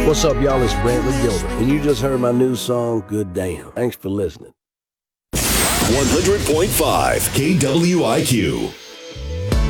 What's up, y'all? It's Brantley Gilbert, and you just heard my new song, Good Damn. Thanks for listening. 100.5 KWIQ.